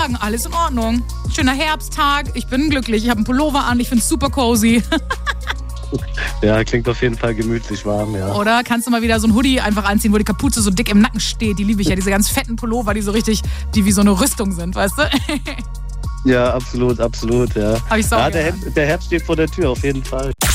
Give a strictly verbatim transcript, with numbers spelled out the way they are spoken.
Alles in Ordnung. Schöner Herbsttag, ich bin glücklich. Ich habe einen Pullover an, ich finde es super cozy. Ja, klingt auf jeden Fall gemütlich warm, ja. Oder kannst du mal wieder so ein Hoodie einfach anziehen, wo die Kapuze so dick im Nacken steht. Die liebe ich ja, diese ganz fetten Pullover, die so richtig, die wie so eine Rüstung sind, weißt du? Ja, absolut, absolut, ja. Hab ich so ja, der Herbst, der Herbst steht vor der Tür, auf jeden Fall.